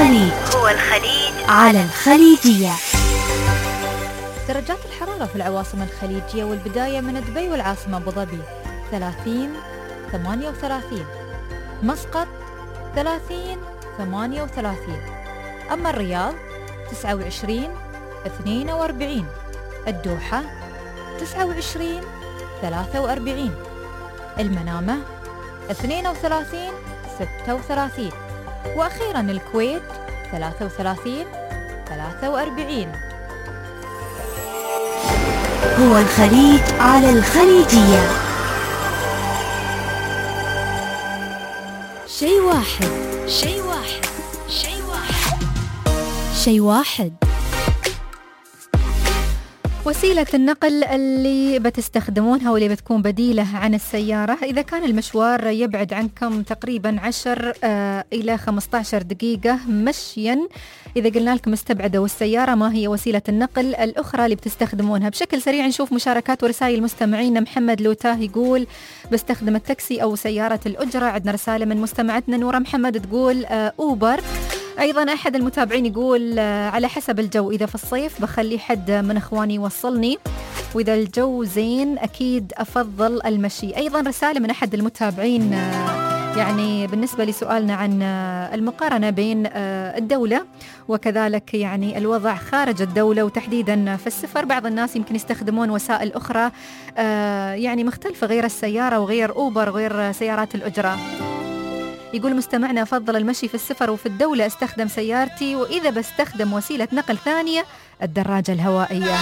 الخليج على الخليجية. درجات الحرارة في العواصم الخليجية والبداية من دبي والعاصمة أبو ظبي 30 38، مسقط 30 38، أما الرياض 29 42، الدوحة 29 43، المنامة 32 36، وأخيرا الكويت 33 43. هو الخليج على الخليجية. شيء واحد شيء واحد شيء واحد شيء واحد. وسيلة النقل اللي بتستخدمونها واللي بتكون بديلة عن السيارة إذا كان المشوار يبعد عنكم تقريبا 10 إلى 15 دقيقة مشيا. إذا قلنا لكم استبعدوا السيارة، ما هي وسيلة النقل الأخرى اللي بتستخدمونها؟ بشكل سريع نشوف مشاركات ورسائل مستمعين. محمد لوتاه يقول بستخدم التاكسي أو سيارة الأجرة. عندنا رسالة من مستمعتنا نورة محمد تقول أوبر. أيضا أحد المتابعين يقول على حسب الجو، إذا في الصيف بخلي حد من أخواني يوصلني، وإذا الجو زين أكيد أفضل المشي. أيضا رسالة من أحد المتابعين يعني بالنسبة لسؤالنا عن المقارنة بين الدولة وكذلك يعني الوضع خارج الدولة وتحديدا في السفر، بعض الناس يمكن يستخدمون وسائل أخرى يعني مختلفة غير السيارة وغير أوبر وغير سيارات الأجرة. يقول مستمعنا أفضل المشي في السفر، وفي الدولة استخدم سيارتي، وإذا بستخدم وسيلة نقل ثانية الدراجة الهوائية.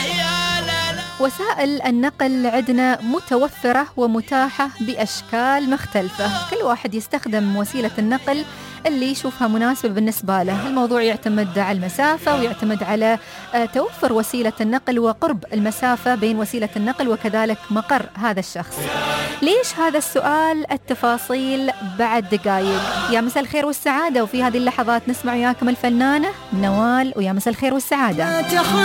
وسائل النقل عندنا متوفرة ومتاحة بأشكال مختلفة، كل واحد يستخدم وسيلة النقل اللي يشوفها مناسبة بالنسبة له. الموضوع يعتمد على المسافة ويعتمد على توفر وسيلة النقل وقرب المسافة بين وسيلة النقل وكذلك مقر هذا الشخص. ليش هذا السؤال؟ التفاصيل بعد دقائق. يا مساء الخير والسعادة، وفي هذه اللحظات نسمع وياكم الفنانة نوال، ويا مساء الخير والسعادة.